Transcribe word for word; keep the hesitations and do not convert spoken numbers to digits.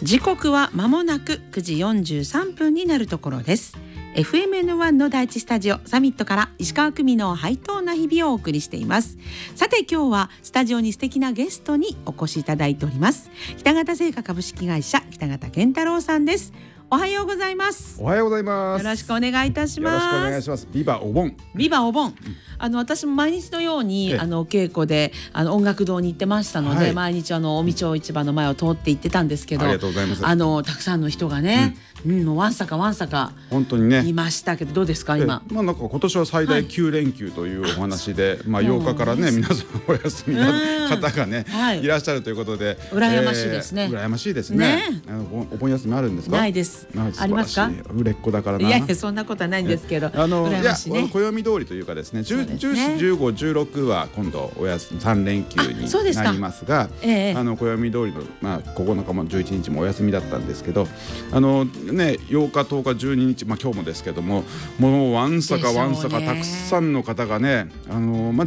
時刻は間もなくくじよんじゅうさんぷんになるところです。 エフエムエヌワン の第一スタジオサミットから石川久美のハイトーンな日々をお送りしています。さて今日はスタジオに素敵なゲストにお越しいただいております。北方製菓株式会社北方健太郎さんです。おはようございます。 おはようございます。 よろしくお願いいたします。 よろしくお願いします。ビバお盆。 ビバお盆、うん、あの私も毎日のようにあの稽古であの音楽堂に行ってましたので、はい、毎日あの尾身町市場の前を通って行ってたんですけど、 ありがとうございます。 あのたくさんの人がね、うんうん、もうわんさかわんさか本当にねいましたけど、どうですか今。 まあなんか今年は最大きゅうれんきゅうというお話で、はい、まあようかからね皆さんお休みな方がね、はい、いらっしゃるということで羨ましいですね、 えー、羨ましいですね。ねあのお盆休みあるんですか。 ないです。ありますか。 売れっ子だからな。 いやいやそんなことはないんですけど、 あの羨ましいね。 いや暦通りというかですね、じゅう、じゅうよん、じゅうご、じゅうろくは今度お休みさんれんきゅうになりますが、 ええ、 あの暦通りのまあここのかもじゅういちにちもお休みだったんですけど、あのねようかとおかじゅうににちまあ今日もですけども、もうわんさかわんさかたくさんの方がね、あのまあ